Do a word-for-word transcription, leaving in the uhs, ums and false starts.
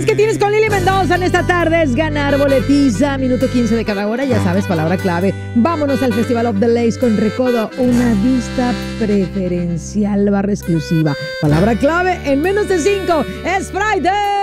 ¿Qué tienes con Lili Mendoza en esta tarde? Es ganar boletiza, minuto quince de cada hora, ya sabes, palabra clave. Vámonos al Festival of the Lakes con Recodo, una vista preferencial, barra exclusiva. Palabra clave en menos de cinco, es Friday.